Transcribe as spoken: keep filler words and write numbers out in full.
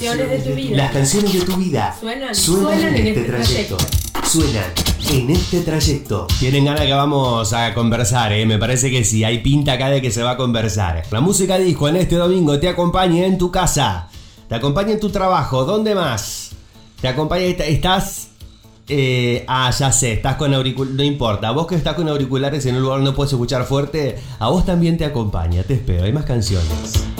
canciones de tu vida. Las canciones de tu vida Suenan, suenan, suenan en este trayecto. Suenan en este trayecto. Tienen ganas que vamos a conversar, ¿eh? Me parece que sí, hay pinta acá de que se va a conversar. La música disco en este domingo te acompaña en tu casa, te acompaña en tu trabajo, ¿dónde más? Te acompaña, estás... Eh, ah, ya sé, estás con auriculares, no importa, vos que estás con auriculares en un lugar no puedes escuchar fuerte, a vos también te acompaña, te espero, hay más canciones.